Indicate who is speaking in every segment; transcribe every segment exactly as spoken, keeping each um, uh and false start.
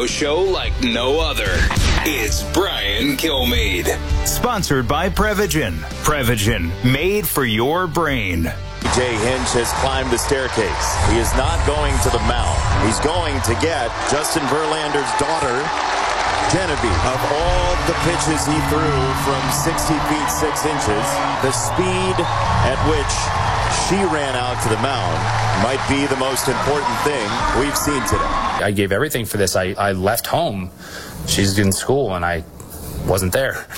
Speaker 1: show like no other. It's Brian Kilmeade.
Speaker 2: Sponsored by Prevagen. Prevagen, made for your brain.
Speaker 3: Jay Hinch has climbed the staircase. He is not going to the mound. He's going to get Justin Verlander's daughter, Genevieve. Of all the pitches he threw from sixty feet six inches, the speed at which she ran out to the mound might be the most important thing we've seen today.
Speaker 4: I gave everything for this. I, I left home. She's in school, and I wasn't there.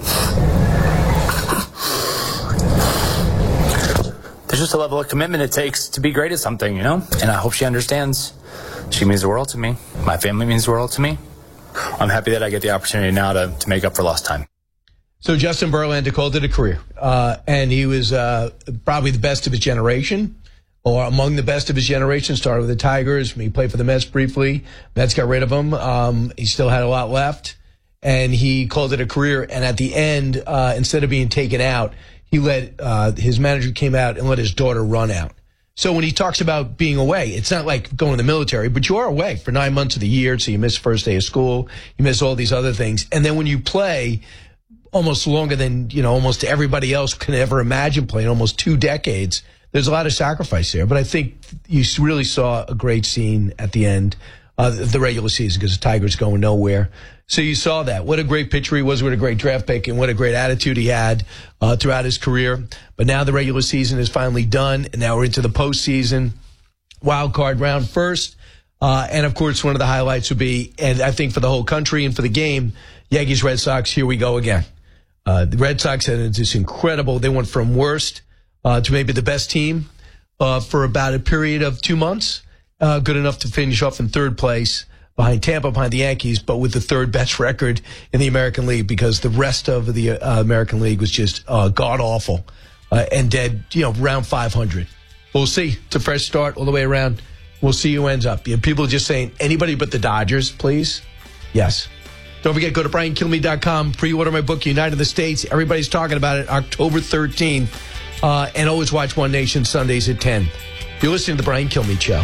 Speaker 4: There's just a level of commitment it takes to be great at something, you know? And I hope she understands. She means the world to me. My family means the world to me. I'm happy that I get the opportunity now to, to make up for lost time.
Speaker 5: So Justin Verlander called it a career, uh, and he was uh, probably the best of his generation, or among the best of his generation. Started with the Tigers. He played for the Mets briefly. Mets got rid of him. Um, he still had a lot left, and he called it a career. And at the end, uh, instead of being taken out, he let uh, his manager came out and let his daughter run out. So when he talks about being away, it's not like going to the military, but you are away for nine months of the year. So you miss first day of school, you miss all these other things, and then when you play almost longer than, you know, almost everybody else can ever imagine playing, almost two decades, there's a lot of sacrifice there. But I think you really saw a great scene at the end of the regular season because the Tigers going nowhere. So you saw that. What a great pitcher he was, what a great draft pick, and what a great attitude he had uh, throughout his career. But now the regular season is finally done, and now we're into the postseason. Wild card round first. Uh, and, of course, one of the highlights would be, and I think for the whole country and for the game, Yankees, Red Sox, here we go again. Uh, the Red Sox had this incredible, they went from worst uh, to maybe the best team uh, for about a period of two months. Uh, good enough to finish off in third place behind Tampa, behind the Yankees, but with the third best record in the American League because the rest of the uh, American League was just uh, god-awful uh, and dead, you know, round five hundred. We'll see. It's a fresh start all the way around. We'll see who ends up. You know, people are just saying, anybody but the Dodgers, please? Yes. Don't forget, go to brian kilmeade dot com, pre-order my book, United the States. Everybody's talking about it, October thirteenth. Uh, and always watch One Nation Sundays at ten. You're listening to The Brian Kilmeade Show.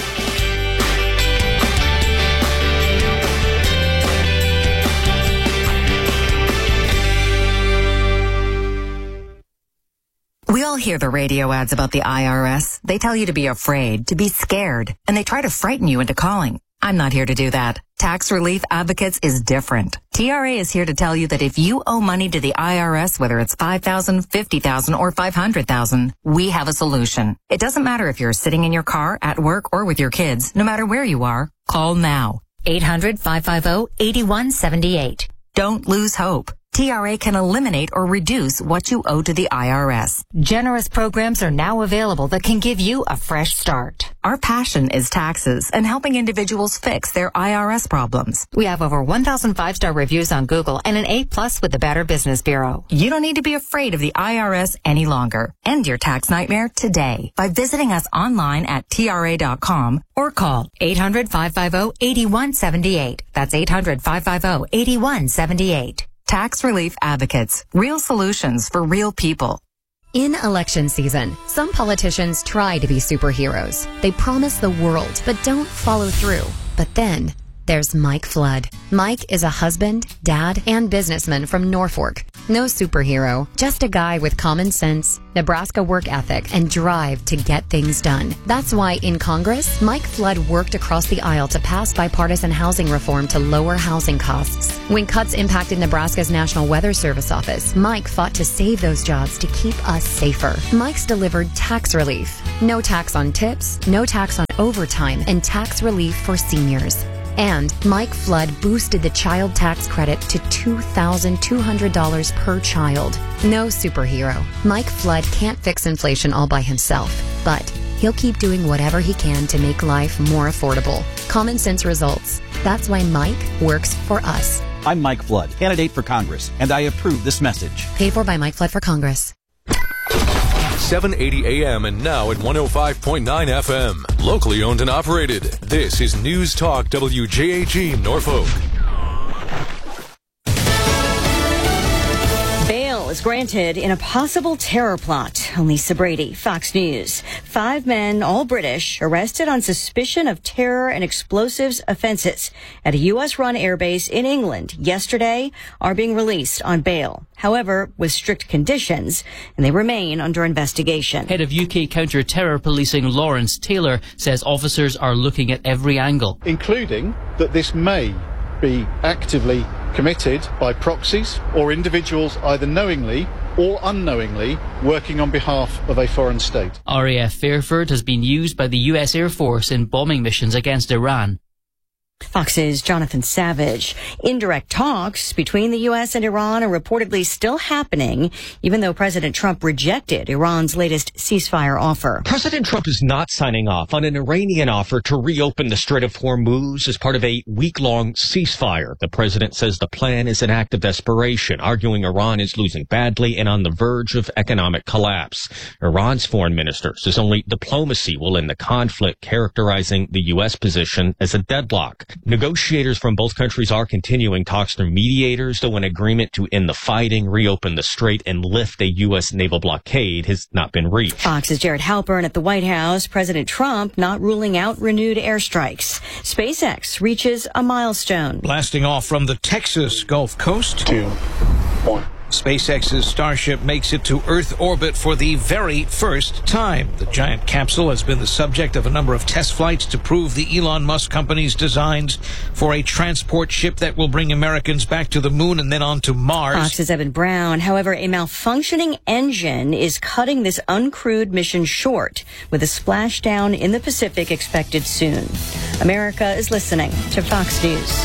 Speaker 6: We all hear the radio ads about the I R S. They tell you to be afraid, to be scared, and they try to frighten you into calling. I'm not here to do that. Tax Relief Advocates is different. T R A is here to tell you that if you owe money to the I R S, whether it's five thousand dollars, fifty thousand dollars, or five hundred thousand dollars, we have a solution. It doesn't matter if you're sitting in your car, at work, or with your kids. No matter where you are, call now. eight hundred, five five zero, eight one seven eight. Don't lose hope. T R A can eliminate or reduce what you owe to the I R S. Generous programs are now available that can give you a fresh start. Our passion is taxes and helping individuals fix their I R S problems. We have over one thousand five-star reviews on Google and an A plus with the Better Business Bureau. You don't need to be afraid of the I R S any longer. End your tax nightmare today by visiting us online at T R A dot com or call eight hundred, five five zero, eight one seven eight. That's eight hundred, five five zero, eight one seven eight. Tax Relief Advocates. Real solutions for real people.
Speaker 7: In election season, some politicians try to be superheroes. They promise the world, but don't follow through. But then there's Mike Flood. Mike is a husband, dad, and businessman from Norfolk. No superhero, just a guy with common sense, Nebraska work ethic, and drive to get things done. That's why in Congress, Mike Flood worked across the aisle to pass bipartisan housing reform to lower housing costs. When cuts impacted Nebraska's National Weather Service office, Mike fought to save those jobs to keep us safer. Mike's delivered tax relief. No tax on tips, no tax on overtime, and tax relief for seniors. And Mike Flood boosted the child tax credit to two thousand two hundred dollars per child. No superhero. Mike Flood can't fix inflation all by himself, but he'll keep doing whatever he can to make life more affordable. Common sense results. That's why Mike works for us.
Speaker 8: I'm Mike Flood, candidate for Congress, and I approve this message.
Speaker 7: Paid for by Mike Flood for Congress.
Speaker 9: seven eighty A M and now at one oh five point nine F M. Locally owned and operated. This is News Talk W J H E Norfolk.
Speaker 10: Bail is details granted in a possible terror plot. Lisa Brady, Fox News. Five men, all British, arrested on suspicion of terror and explosives offenses at a U S-run airbase in England yesterday are being released on bail. However, with strict conditions, and they remain under investigation.
Speaker 11: Head of U K counter-terror policing Lawrence Taylor says officers are looking at every angle,
Speaker 12: including that this may be actively committed by proxies or individuals either knowingly or unknowingly working on behalf of a foreign state.
Speaker 11: R A F Fairford has been used by the U S Air Force in bombing missions against Iran.
Speaker 10: Fox's Jonathan Savage. Indirect talks between the U S and Iran are reportedly still happening, even though President Trump rejected Iran's latest ceasefire offer.
Speaker 13: President Trump is not signing off on an Iranian offer to reopen the Strait of Hormuz as part of a week-long ceasefire. The president says the plan is an act of desperation, arguing Iran is losing badly and on the verge of economic collapse. Iran's foreign minister says only diplomacy will end the conflict, characterizing the U S position as a deadlock. Negotiators from both countries are continuing talks through mediators, though an agreement to end the fighting, reopen the strait, and lift a U S naval blockade has not been reached.
Speaker 10: Fox's Jared Halpern at the White House. President Trump not ruling out renewed airstrikes. SpaceX reaches a milestone.
Speaker 14: Blasting off from the Texas Gulf Coast.
Speaker 12: Two, one.
Speaker 14: SpaceX's Starship makes it to Earth orbit for the very first time. The giant capsule has been the subject of a number of test flights to prove the Elon Musk company's designs for a transport ship that will bring Americans back to the moon and then on to Mars.
Speaker 10: Fox's Evan Brown. However, a malfunctioning engine is cutting this uncrewed mission short, with a splashdown in the Pacific expected soon. America is listening to Fox News.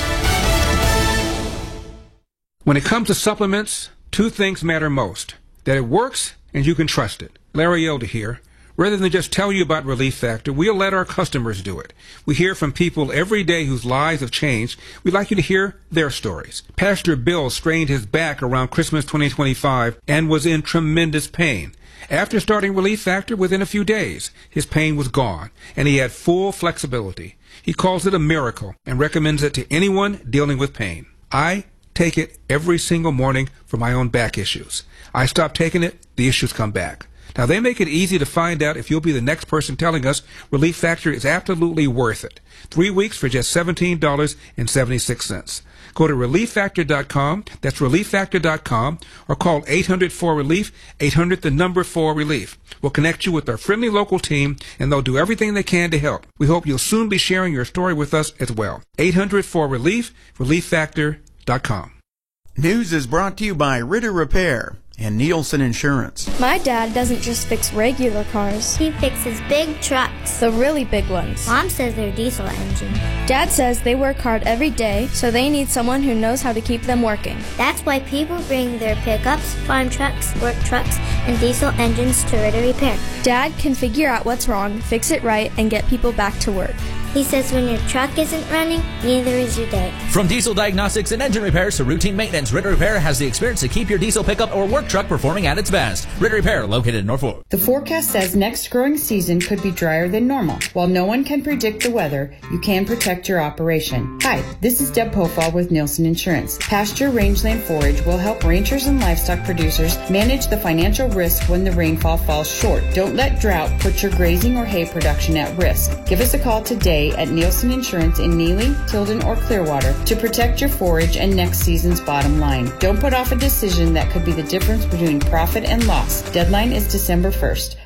Speaker 15: When it comes to supplements, two things matter most: that it works and you can trust it. Larry Elder here. Rather than just tell you about Relief Factor, we'll let our customers do it. We hear from people every day whose lives have changed. We'd like you to hear their stories. Pastor Bill strained his back around Christmas twenty twenty-five and was in tremendous pain. After starting Relief Factor, within a few days, his pain was gone, and he had full flexibility. He calls it a miracle and recommends it to anyone dealing with pain. I take it every single morning for my own back issues. I stop taking it, the issues come back. Now, they make it easy to find out if you'll be the next person telling us Relief Factor is absolutely worth it. Three weeks for just seventeen dollars and seventy-six cents. Go to relief factor dot com, that's relief factor dot com, or call eight hundred four relief, eight hundred the number four relief. We'll connect you with our friendly local team, and they'll do everything they can to help. We hope you'll soon be sharing your story with us as well. eight hundred four relief, relief factor dot com.
Speaker 16: News is brought to you by Ritter Repair and Nielsen Insurance.
Speaker 17: My dad doesn't just fix regular cars.
Speaker 18: He fixes big trucks.
Speaker 17: The really big ones.
Speaker 18: Mom says they're diesel engine.
Speaker 17: Dad says they work hard every day, so they need someone who knows how to keep them working.
Speaker 18: That's why people bring their pickups, farm trucks, work trucks, and diesel engines to Ritter Repair.
Speaker 17: Dad can figure out what's wrong, fix it right, and get people back to work.
Speaker 18: He says when your truck isn't running, neither is your day.
Speaker 19: From diesel diagnostics and engine repairs to routine maintenance, Ritter Repair has the experience to keep your diesel pickup or work truck performing at its best. Ritter Repair, located in Norfolk.
Speaker 20: The forecast says next growing season could be drier than normal. While no one can predict the weather, you can protect your operation. Hi, this is Deb Pofall with Nielsen Insurance. Pasture Rangeland Forage will help ranchers and livestock producers manage the financial risk when the rainfall falls short. Don't let drought put your grazing or hay production at risk. Give us a call today at Nielsen Insurance in Neely, Tilden, or Clearwater to protect your forage and next season's bottom line. Don't put off a decision that could be the difference between profit and loss. Deadline is December first.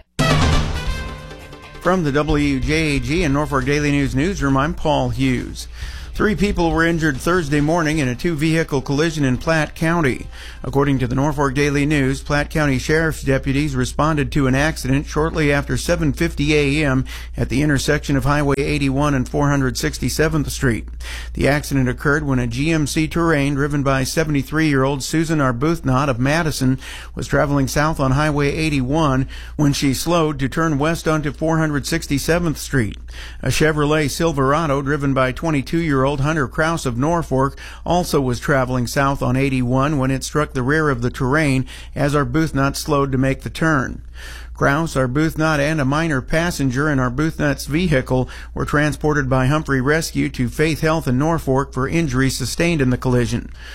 Speaker 16: From the W J A G and Norfolk Daily News newsroom, I'm Paul Hughes. Three people were injured Thursday morning in a two-vehicle collision in Platte County. According to the Norfolk Daily News, Platte County Sheriff's deputies responded to an accident shortly after seven fifty a.m. at the intersection of Highway eighty-one and four hundred sixty-seventh Street. The accident occurred when a G M C Terrain driven by seventy-three-year-old Susan Arbuthnot of Madison was traveling south on Highway eighty-one when she slowed to turn west onto four hundred sixty-seventh Street. A Chevrolet Silverado driven by twenty-two-year-old Hunter Kraus of Norfolk also was traveling south on eighty-one when it struck the rear of the Terrain as Arbuthnot slowed to make the turn. Kraus, Arbuthnot, and a minor passenger in Arbuthnot's vehicle were transported by Humphrey Rescue to Faith Health in Norfolk for injuries sustained in the collision.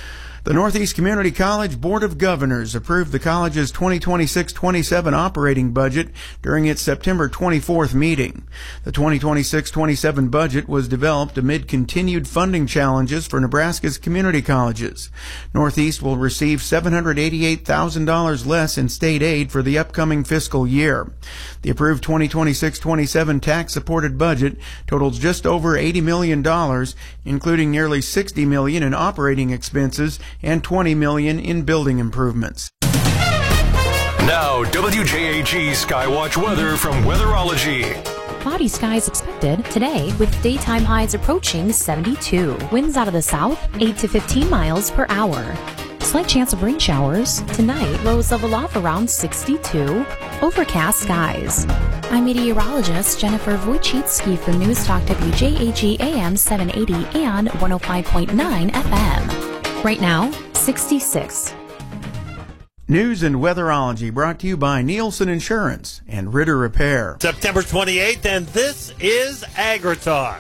Speaker 16: The Northeast Community College Board of Governors approved the college's twenty twenty-six twenty-seven operating budget during its September twenty-fourth meeting. The twenty twenty-six twenty-seven budget was developed amid continued funding challenges for Nebraska's community colleges. Northeast will receive seven hundred eighty-eight thousand dollars less in state aid for the upcoming fiscal year. The approved twenty twenty-six twenty-seven tax-supported budget totals just over eighty million dollars, including nearly sixty million dollars in operating expenses and twenty million dollars in building improvements.
Speaker 9: Now, W J A G Skywatch weather from Weatherology.
Speaker 21: Cloudy skies expected today with daytime highs approaching seventy-two. Winds out of the south, eight to fifteen miles per hour. Slight chance of rain showers. Tonight, lows level off around sixty-two. Overcast skies. I'm meteorologist Jennifer Wojcicki for News Talk W J A G A M seven eighty and one oh five point nine F M. Right now, sixty-six.
Speaker 16: News and Weatherology brought to you by Nielsen Insurance and Ritter Repair.
Speaker 22: September twenty-eighth, and this is AgriTalk.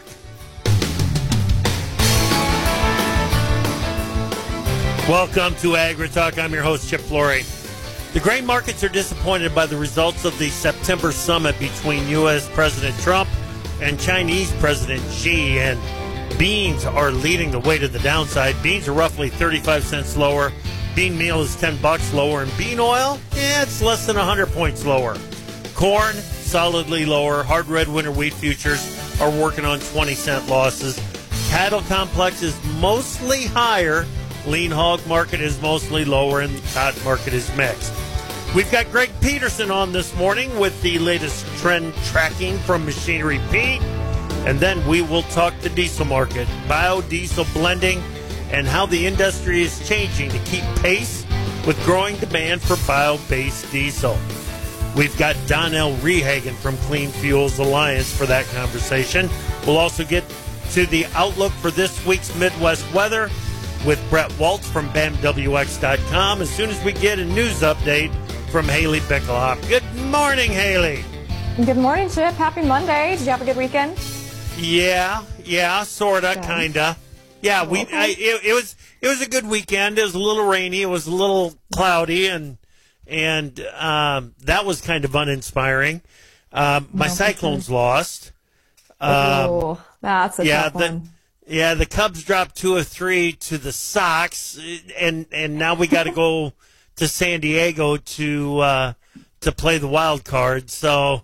Speaker 22: Welcome to AgriTalk. I'm your host, Chip Flory. The grain markets are disappointed by the results of the September summit between U S President Trump and Chinese President Xi, and beans are leading the way to the downside. Beans are roughly thirty-five cents lower. Bean meal is ten bucks lower, and bean oil, yeah, it's less than one hundred points lower. Corn, solidly lower. Hard red winter wheat futures are working on twenty cent losses. Cattle complex is mostly higher. Lean hog market is mostly lower, and the cotton market is mixed. We've got Greg Peterson on this morning with the latest trend tracking from Machinery Pete. And then we will talk the diesel market, biodiesel blending, and how the industry is changing to keep pace with growing demand for bio-based diesel. We've got Donnell Rehagen from Clean Fuels Alliance for that conversation. We'll also get to the outlook for this week's Midwest weather with Brett Waltz from B A M W X dot com as soon as we get a news update from Haley Bickelhoff. Good morning, Haley.
Speaker 23: Good morning, Chip. Happy Monday. Did you have a good weekend?
Speaker 22: Yeah, yeah, sorta, okay. kinda. Yeah, we. Okay. I, it, it was it was a good weekend. It was a little rainy. It was a little cloudy, and and um, that was kind of uninspiring. Um, my no, Cyclones sure. lost. Um,
Speaker 23: oh, that's a
Speaker 22: yeah,
Speaker 23: tough
Speaker 22: the,
Speaker 23: one.
Speaker 22: Yeah, the Cubs dropped two or three to the Sox, and and now we got to go to San Diego to uh, to play the wild card. So,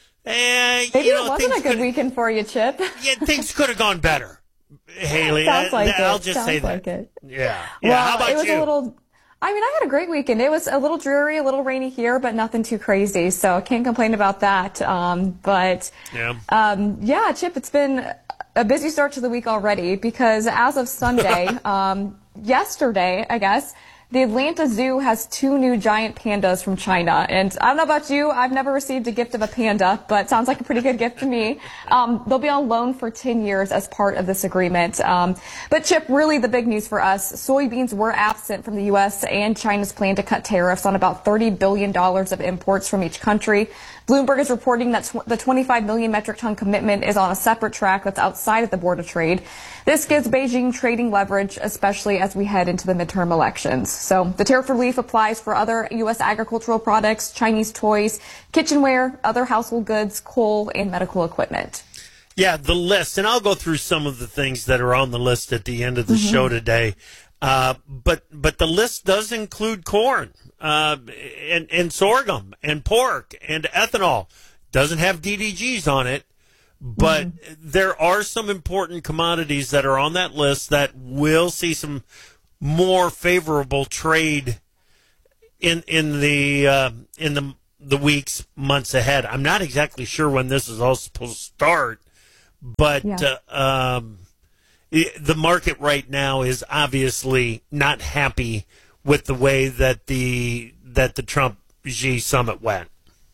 Speaker 22: eh,
Speaker 23: maybe
Speaker 22: you know,
Speaker 23: it wasn't a good
Speaker 22: could,
Speaker 23: weekend for you, Chip.
Speaker 22: Yeah, things could have gone better, Haley.
Speaker 23: Sounds like
Speaker 22: I, I'll
Speaker 23: it.
Speaker 22: just
Speaker 23: Sounds
Speaker 22: say
Speaker 23: like
Speaker 22: that.
Speaker 23: It.
Speaker 22: Yeah. Yeah.
Speaker 23: Well,
Speaker 22: How about
Speaker 23: it was
Speaker 22: you?
Speaker 23: a little. I mean, I had a great weekend. It was a little dreary, a little rainy here, but nothing too crazy. So I can't complain about that. Um, but
Speaker 22: yeah,
Speaker 23: um, yeah, Chip, it's been a busy start to the week already because as of Sunday, um, yesterday, I guess, the Atlanta Zoo has two new giant pandas from China. And I don't know about you, I've never received a gift of a panda, but sounds like a pretty good gift to me. Um, they'll be on loan for ten years as part of this agreement. Um, but Chip, really the big news for us, soybeans were absent from the U S and China's plan to cut tariffs on about thirty billion dollars of imports from each country. Bloomberg is reporting that tw- the twenty-five million metric ton commitment is on a separate track that's outside of the Board of Trade. This gives Beijing trading leverage, especially as we head into the midterm elections. So the tariff relief applies for other U S agricultural products, Chinese toys, kitchenware, other household goods, coal, and medical equipment.
Speaker 22: Yeah, the list, and I'll go through some of the things that are on the list at the end of the
Speaker 23: Mm-hmm.
Speaker 22: show today. Uh, but but the list does include corn uh, and, and sorghum and pork and ethanol. Doesn't have D D Gs on it, but mm-hmm. there are some important commodities that are on that list that will see some more favorable trade in in the uh, in the the weeks, months ahead. I'm not exactly sure when this is all supposed to start, but yeah. uh, um, the market right now is obviously not happy with the way that the that the Trump-Xi summit went.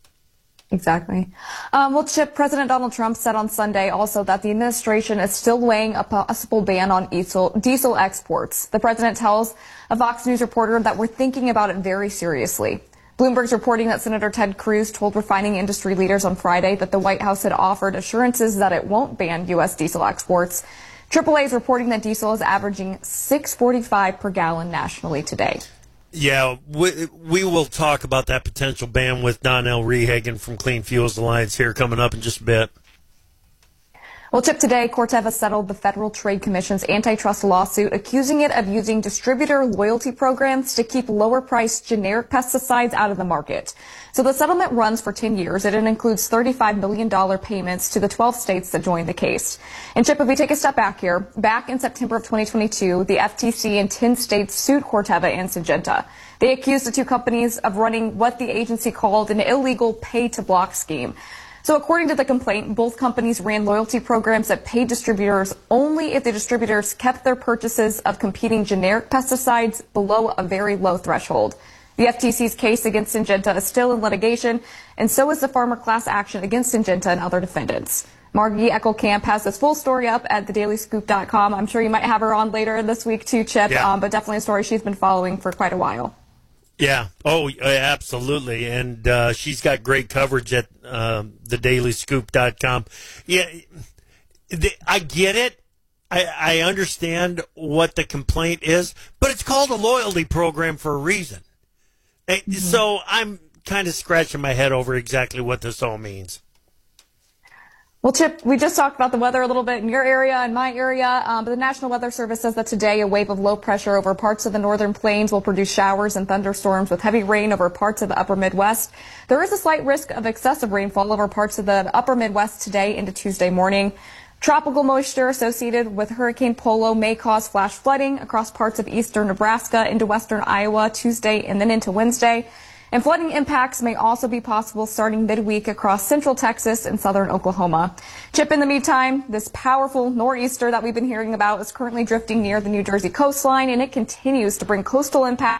Speaker 23: Exactly. Um, well, Chip, President Donald Trump said on Sunday also that the administration is still weighing a possible ban on diesel, diesel exports. The president tells a Fox News reporter that we're thinking about it very seriously. Bloomberg's reporting that Senator Ted Cruz told refining industry leaders on Friday that the White House had offered assurances that it won't ban U S diesel exports. triple A is reporting that diesel is averaging six forty-five per gallon nationally today.
Speaker 22: Yeah, we, we will talk about that potential ban with Donnell Rehagen from Clean Fuels Alliance here coming up in just a bit.
Speaker 23: Well, Chip, today, Corteva settled the Federal Trade Commission's antitrust lawsuit, accusing it of using distributor loyalty programs to keep lower-priced generic pesticides out of the market. So the settlement runs for ten years, and it includes thirty-five million dollars payments to the twelve states that joined the case. And Chip, if we take a step back here, back in September of twenty twenty-two, the F T C and ten states sued Corteva and Syngenta. They accused the two companies of running what the agency called an illegal pay-to-block scheme. So according to the complaint, both companies ran loyalty programs that paid distributors only if the distributors kept their purchases of competing generic pesticides below a very low threshold. The F T C's case against Syngenta is still in litigation, and so is the farmer class action against Syngenta and other defendants. Margie Eckelkamp has this full story up at the daily scoop dot com. I'm sure you might have her on later this week too, Chip,
Speaker 22: yeah.
Speaker 23: um, but definitely a story she's been following for quite a while.
Speaker 22: Yeah. Oh, absolutely. And uh, she's got great coverage at um, the daily scoop dot com. Yeah, the, I get it. I, I understand what the complaint is, but it's called a loyalty program for a reason. Mm-hmm. So I'm kind of scratching my head over exactly what this all means.
Speaker 23: Well, Chip, we just talked about the weather a little bit in your area and my area, um, but the National Weather Service says that today a wave of low pressure over parts of the northern plains will produce showers and thunderstorms with heavy rain over parts of the upper Midwest. There is a slight risk of excessive rainfall over parts of the upper Midwest today into Tuesday morning. Tropical moisture associated with Hurricane Polo may cause flash flooding across parts of eastern Nebraska into western Iowa Tuesday and then into Wednesday. And flooding impacts may also be possible starting midweek across central Texas and southern Oklahoma. Chip, in the meantime, this powerful nor'easter that we've been hearing about is currently drifting near the New Jersey coastline, and it continues to bring coastal impacts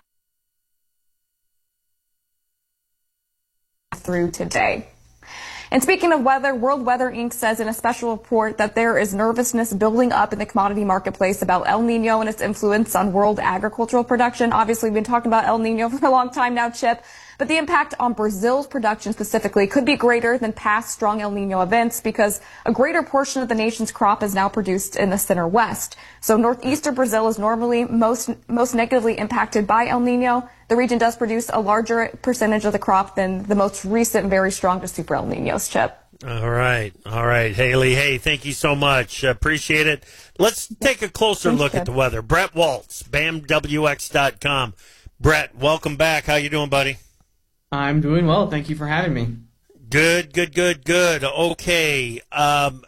Speaker 23: through today. And speaking of weather, World Weather Incorporated says in a special report that there is nervousness building up in the commodity marketplace about El Nino and its influence on world agricultural production. Obviously, we've been talking about El Nino for a long time now, Chip. But the impact on Brazil's production specifically could be greater than past strong El Nino events because a greater portion of the nation's crop is now produced in the center west. So northeastern Brazil is normally most most negatively impacted by El Nino. The region does produce a larger percentage of the crop than the most recent very strong to super El Ninos, Chip.
Speaker 22: All right. All right. Haley, hey, thank you so much. Appreciate it. Let's take a closer Thanks, look Chip. at the weather. Brett Waltz, B A M W X dot com. Brett, welcome back. How you doing, buddy?
Speaker 1: I'm doing well. Thank you for having me.
Speaker 22: Good, good, good, good. Okay. Um,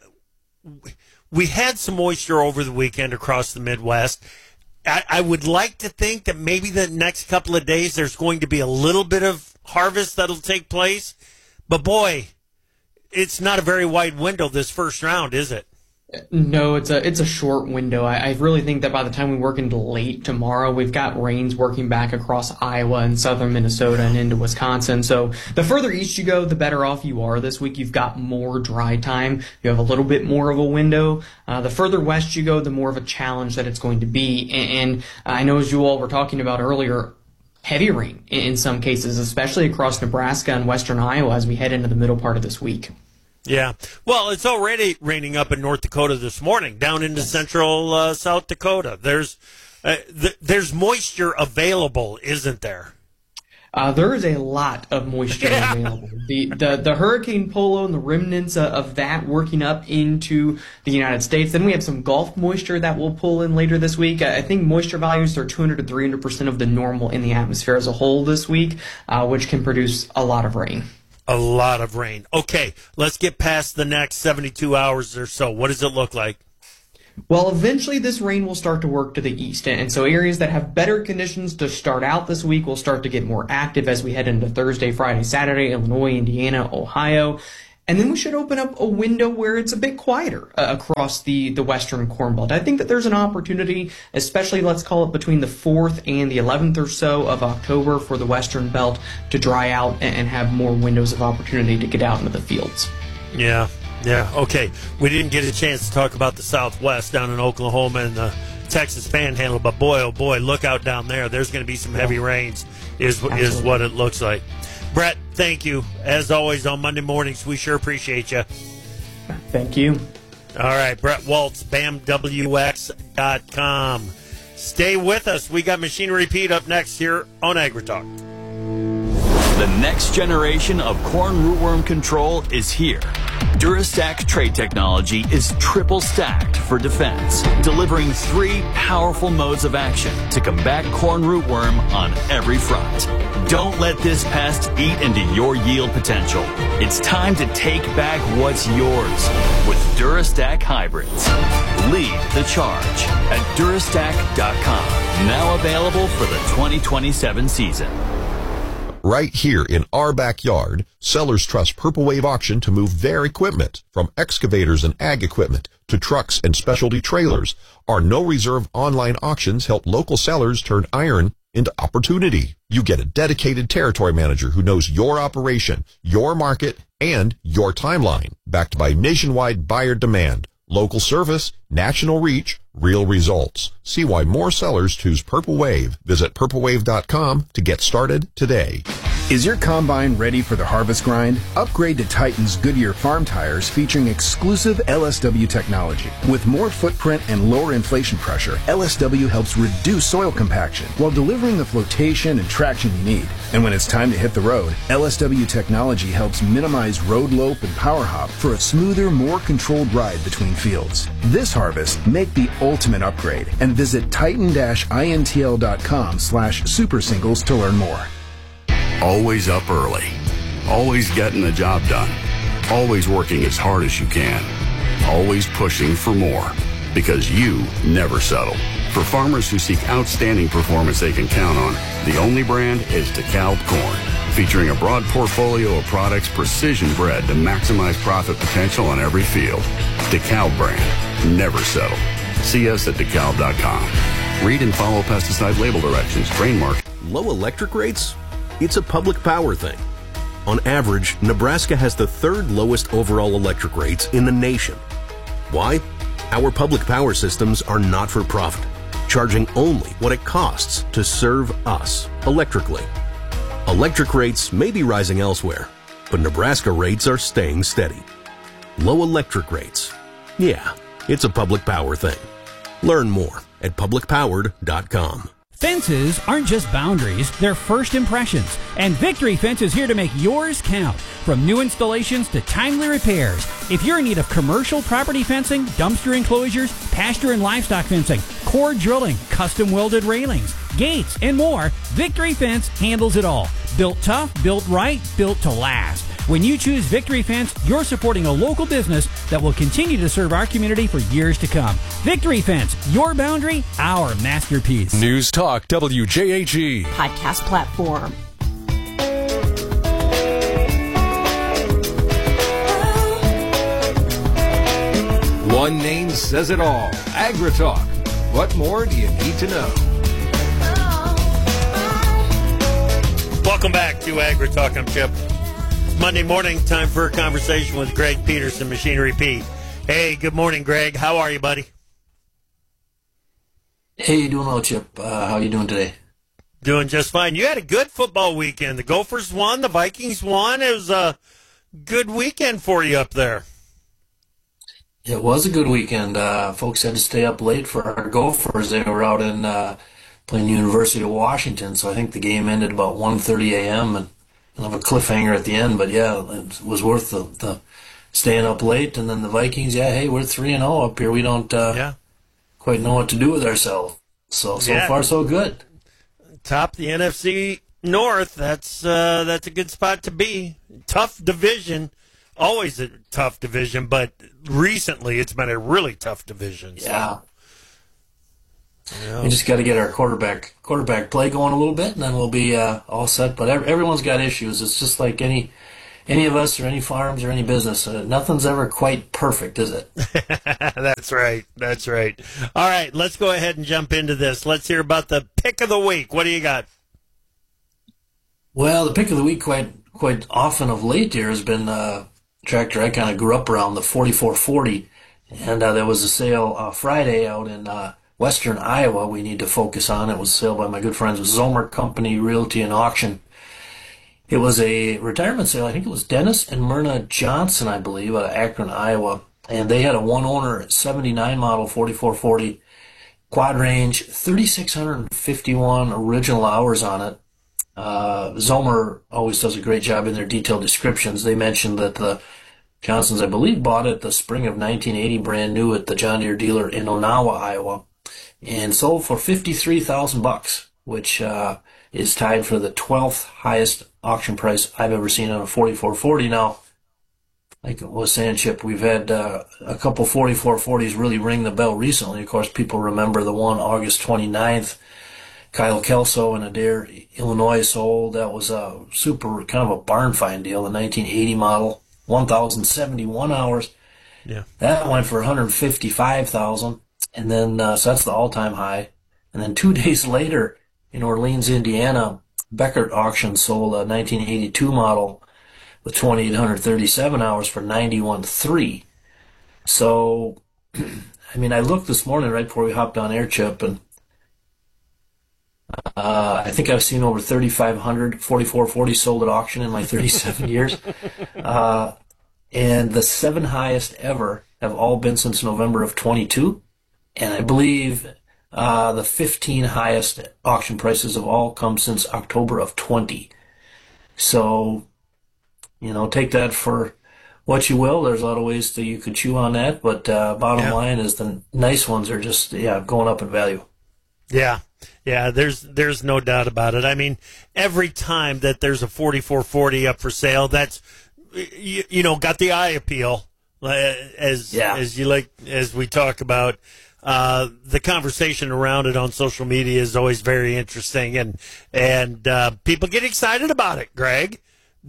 Speaker 22: we had some moisture over the weekend across the Midwest. I, I would like to think that maybe the next couple of days there's going to be a little bit of harvest that'll take place. But, boy, it's not a very wide window this first round, is it?
Speaker 1: No, it's a it's a short window. I, I really think that by the time we work into late tomorrow, we've got rains working back across Iowa and southern Minnesota and into Wisconsin. So the further east you go, the better off you are this week. You've got more dry time. You have a little bit more of a window. Uh, the further west you go, the more of a challenge that it's going to be. And, and I know, as you all were talking about earlier, heavy rain in, in some cases, especially across Nebraska and western Iowa as we head into the middle part of this week.
Speaker 22: Yeah. Well, it's already raining up in North Dakota this morning, down into yes. central uh, South Dakota. There's uh, th- there's moisture available, isn't there?
Speaker 1: Uh, there is a lot of moisture yeah. available. The, the the Hurricane Polo and the remnants uh, of that working up into the United States. Then we have some Gulf moisture that will pull in later this week. I think moisture values are two hundred to three hundred percent of the normal in the atmosphere as a whole this week, uh, which can produce a lot of rain.
Speaker 22: A lot of rain. Okay, let's get past the next seventy-two hours or so. What does it look like?
Speaker 1: Well, eventually this rain will start to work to the east, and so areas that have better conditions to start out this week will start to get more active as we head into Thursday, Friday, Saturday, Illinois, Indiana, Ohio. And then we should open up a window where it's a bit quieter uh, across the, the western Corn Belt. I think that there's an opportunity, especially let's call it between the fourth and the eleventh or so of October for the western belt to dry out and, and have more windows of opportunity to get out into the fields.
Speaker 22: Yeah, yeah, okay. We didn't get a chance to talk about the Southwest down in Oklahoma and the Texas Panhandle, but boy, oh boy, look out down there. There's going to be some heavy rains is, is what it looks like. Brett, thank you. As always on Monday mornings, we sure appreciate you.
Speaker 1: Thank you.
Speaker 22: All right, Brett Waltz, B A M W X dot com. Stay with us. We got Machine Repeat up next here on AgriTalk.
Speaker 2: The next generation of corn rootworm control is here. Durastack trait technology is triple stacked for defense, delivering three powerful modes of action to combat corn rootworm on every front. Don't let this pest eat into your yield potential. It's time to take back what's yours with Durastack hybrids. Lead the charge at Durastack dot com. Now available for the twenty twenty-seven season.
Speaker 3: Right here in our backyard, sellers trust Purple Wave Auction to move their equipment, from excavators and ag equipment to trucks and specialty trailers. Our no-reserve online auctions help local sellers turn iron into opportunity. You get a dedicated territory manager who knows your operation, your market, and your timeline, backed by nationwide buyer demand, local service, national reach, real results. See why more sellers choose Purple Wave. Visit purple wave dot com to get started today.
Speaker 4: Is your combine ready for the harvest grind? Upgrade to Titan's Goodyear farm tires featuring exclusive L S W technology. With more footprint and lower inflation pressure, L S W helps reduce soil compaction while delivering the flotation and traction you need. And when it's time to hit the road, L S W technology helps minimize road lope and power hop for a smoother, more controlled ride between fields. This harvest, make the ultimate upgrade and visit titan dash intl dot com slash super singles to learn more.
Speaker 24: Always up early. Always getting the job done. Always working as hard as you can. Always pushing for more. Because you never settle. For farmers who seek outstanding performance they can count on, the only brand is DeKalb Corn. Featuring a broad portfolio of products precision bred to maximize profit potential on every field. DeKalb brand. Never settle. See us at dekalb dot com. Read and follow pesticide label directions. Grain mark.
Speaker 25: Low electric rates? It's a public power thing. On average, Nebraska has the third lowest overall electric rates in the nation. Why? Our public power systems are not for profit, charging only what it costs to serve us electrically. Electric rates may be rising elsewhere, but Nebraska rates are staying steady. Low electric rates. Yeah, it's a public power thing. Learn more at public powered dot com.
Speaker 26: Fences aren't just boundaries, they're first impressions. And Victory Fence is here to make yours count. From new installations to timely repairs. If you're in need of commercial property fencing, dumpster enclosures, pasture and livestock fencing, cord drilling, custom welded railings, gates, and more, Victory Fence handles it all. Built tough, built right, built to last. When you choose Victory Fence, you're supporting a local business that will continue to serve our community for years to come. Victory Fence, your boundary, our masterpiece.
Speaker 9: News Talk W J H E
Speaker 27: podcast platform.
Speaker 28: One name says it all. AgriTalk. What more do you need to know?
Speaker 22: Welcome back to AgriTalk. I'm Chip. Monday morning, time for a conversation with Greg Peterson, Machine Repeat. Hey, good morning, Greg. How are you, buddy?
Speaker 29: Hey, doing well, Chip. Uh, how are you doing today?
Speaker 22: Doing just fine. You had a good football weekend. The Gophers won. The Vikings won. It was a good weekend for you up there.
Speaker 29: It was a good weekend. Uh, folks had to stay up late for our Gophers. They were out in uh, playing University of Washington, so I think the game ended about one thirty a.m., and of a cliffhanger at the end, but yeah, it was worth the, the staying up late. And then the Vikings, yeah, hey, we're three and zero up here. We don't uh, yeah. quite know what to do with ourselves. So so yeah. far so good.
Speaker 22: Top the N F C North. That's uh, that's a good spot to be. Tough division, always a tough division, but recently it's been a really tough division. So.
Speaker 29: Yeah. Yeah. We just got to get our quarterback quarterback play going a little bit, and then we'll be uh, all set. But everyone's got issues. It's just like any any of us or any farms or any business. Uh, nothing's ever quite perfect, is it?
Speaker 22: That's right. That's right. All right, let's go ahead and jump into this. Let's hear about the pick of the week. What do you got?
Speaker 29: Well, the pick of the week quite quite often of late here has been uh, a tractor I kind of grew up around, the forty-four forty. And uh, there was a sale uh, Friday out in uh, Western Iowa we need to focus on. It was a sale by my good friends with Zomer Company Realty and Auction. It was a retirement sale. I think it was Dennis and Myrna Johnson, I believe, out of Akron, Iowa. and they had a one-owner seventy-nine model forty-four forty quad range, three thousand six hundred fifty-one original hours on it. Uh, Zomer always does a great job in their detailed descriptions. They mentioned that the Johnsons, I believe, bought it the spring of nineteen eighty, brand new at the John Deere dealer in Onawa, Iowa, and sold for fifty-three thousand bucks, which uh, is tied for the twelfth highest auction price I've ever seen on a forty-four forty. Now, like I was saying, Chip, we've had uh, a couple forty-four forties really ring the bell recently. Of course, people remember the one August twenty-ninth. Kyle Kelso in Adair, Illinois sold. That was a super, kind of a barn find deal, the nineteen eighty model, one thousand seventy-one hours.
Speaker 22: Yeah.
Speaker 29: That went for one hundred fifty-five thousand dollars. And then, uh, so that's the all-time high. And then two days later, in Orleans, Indiana, Beckert Auction sold a nineteen eighty-two model with two thousand eight hundred thirty-seven hours for ninety-one thousand three hundred. So, I mean, I looked this morning right before we hopped on air, Chip, and Uh, I think I've seen over thirty-five hundred forty-four forty sold at auction in my thirty-seven years. Uh, and the seven highest ever have all been since November of twenty-two. And I believe uh, the fifteen highest auction prices have all come since October of twenty. So, you know, take that for what you will. There's a lot of ways that you could chew on that. But uh, bottom yeah. line is the nice ones are just, yeah, going up in value.
Speaker 22: Yeah. Yeah, there's there's no doubt about it. I mean, every time that there's a forty-four forty up for sale, that's you, you know got the eye appeal, uh, as
Speaker 29: yeah.
Speaker 22: as you like as we talk about. Uh, the conversation around it on social media is always very interesting, and and uh, people get excited about it. Greg,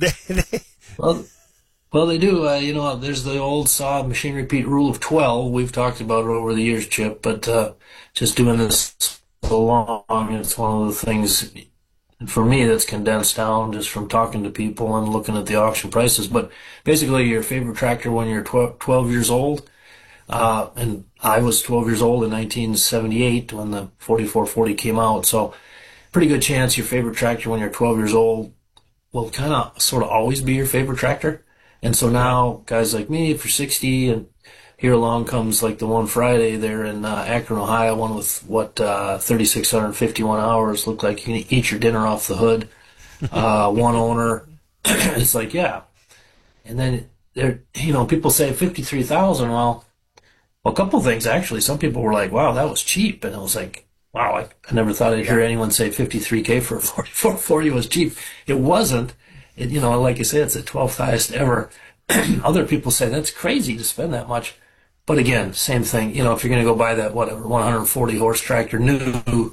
Speaker 29: well, well, they do. Uh, you know, there's the old saw machine repeat rule of twelve. We've talked about it over the years, Chip, but uh, just doing this so long, it's one of the things for me that's condensed down just from talking to people and looking at the auction prices. But basically, your favorite tractor when you're twelve years old, uh, and I was twelve years old in nineteen seventy-eight when the forty-four forty came out. So, pretty good chance your favorite tractor when you're twelve years old will kind of sort of always be your favorite tractor. And so now, guys like me, if you're sixty and here along comes like the one Friday there in uh, Akron, Ohio, one with what uh, three thousand six hundred fifty-one hours. Looked like you can eat your dinner off the hood. Uh, one owner. It's like, yeah. And then there, you know, people say fifty-three thousand. Well, well, a couple things actually. Some people were like, "Wow, that was cheap," and I was like, "Wow, I, I never thought I'd hear anyone say fifty-three K for a forty-four forty was cheap." It wasn't. It, you know, like you said, it's the twelfth highest ever. Other people say that's crazy to spend that much. But again, same thing. You know, if you're going to go buy that, whatever, one hundred forty horse tractor new,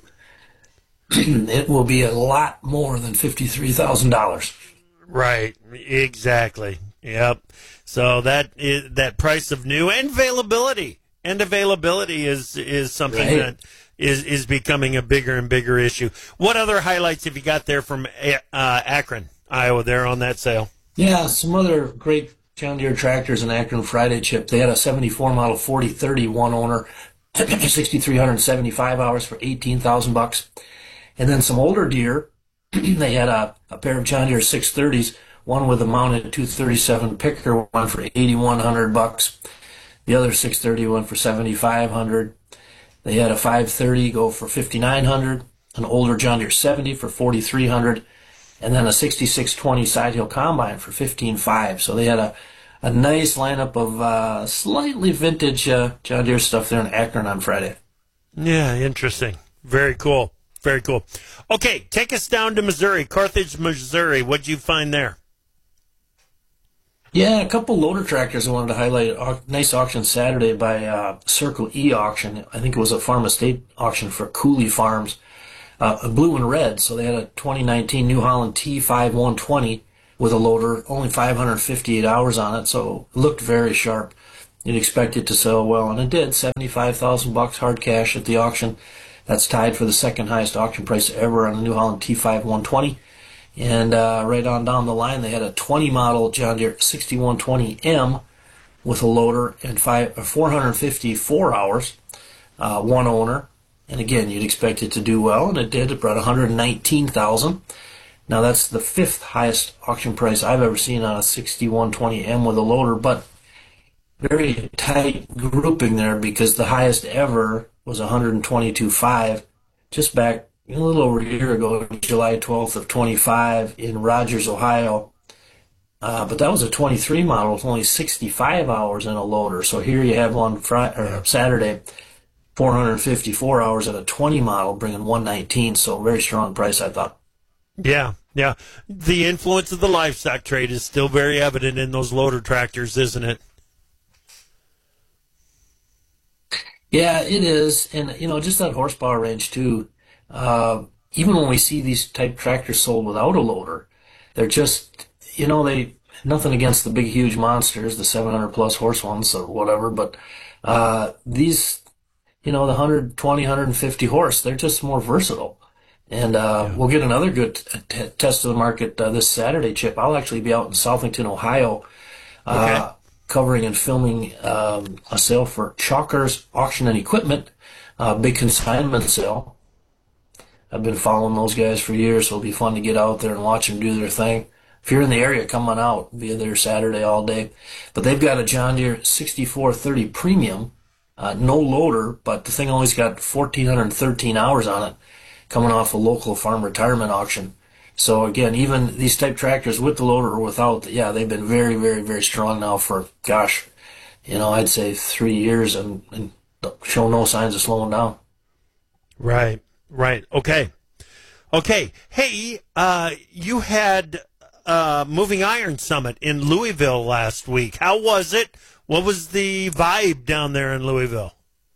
Speaker 29: it will be a lot more than fifty-three thousand dollars.
Speaker 22: Right. Exactly. Yep. So that is, that price of new and availability and availability is, is something right. that is, is becoming a bigger and bigger issue. What other highlights have you got there from uh, Akron, Iowa, there on that sale?
Speaker 29: Yeah, some other great John Deere tractors in Akron Friday, Chip. They had a seventy-four model forty thirty, one owner, six thousand three hundred seventy-five hours for eighteen thousand bucks. And then some older Deere, they had a, a pair of John Deere six thirties, one with a mounted two thirty-seven picker, one for eighty-one hundred bucks. The other six thirty went for seventy-five hundred. They had a five thirty go for fifty-nine hundred, an older John Deere seventy for forty-three hundred. And then a sixty-six twenty side hill combine for fifteen five. So they had a, a nice lineup of uh, slightly vintage uh, John Deere stuff there in Akron on Friday.
Speaker 22: Yeah, interesting. Very cool. Very cool. Okay, take us down to Missouri, Carthage, Missouri. What'd you find there?
Speaker 29: Yeah, a couple loader tractors I wanted to highlight. A nice auction Saturday by uh, Circle E Auction. I think it was a farm estate auction for Cooley Farms. Uh, blue and red, so they had a twenty nineteen New Holland T five one twenty with a loader, only five hundred fifty-eight hours on it, so it looked very sharp. You'd expect it to sell well, and it did. seventy-five thousand bucks hard cash at the auction. That's tied for the second highest auction price ever on the New Holland T five one twenty. And uh, right on down the line, they had a twenty model John Deere sixty-one twenty M with a loader and five, four hundred fifty-four hours, uh, one owner. And again, you'd expect it to do well, and it did. It brought one hundred nineteen thousand dollars. Now, that's the fifth highest auction price I've ever seen on a sixty-one twenty M with a loader. But very tight grouping there because the highest ever was one twenty-two point five just back a little over a year ago, July twelfth of twenty-five in Rogers, Ohio. Uh, but that was a twenty-three model with only sixty-five hours in a loader. So here you have on Friday, or Saturday, four hundred fifty-four hours at a twenty model, bringing one nineteen. So very strong price, I thought.
Speaker 22: Yeah, yeah. The influence of the livestock trade is still very evident in those loader tractors, isn't it?
Speaker 29: Yeah, it is. And, you know, just that horsepower range, too. Uh, even when we see these type tractors sold without a loader, they're just, you know, they, nothing against the big, huge monsters, the seven hundred plus horse ones or whatever, but uh, these, you know, the one twenty, one fifty horse, they're just more versatile. And uh, yeah. We'll get another good t- t- test of the market uh, this Saturday, Chip. I'll actually be out in Southington, Ohio, uh, okay. covering and filming um, a sale for Chalkers Auction and Equipment, uh, big consignment sale. I've been following those guys for years, so it'll be fun to get out there and watch them do their thing. If you're in the area, come on out. Be there Saturday all day. But they've got a John Deere sixty-four thirty Premium, uh, no loader, but the thing always got one thousand four hundred thirteen hours on it, coming off a local farm retirement auction. So again, even these type tractors with the loader or without, yeah, they've been very, very, very strong now for, gosh, you know, I'd say three years and, and show no signs of slowing down.
Speaker 22: Right, right. Okay. Okay. Hey, uh, you had uh, Moving Iron Summit in Louisville last week. How was it? What was the vibe down there in Louisville?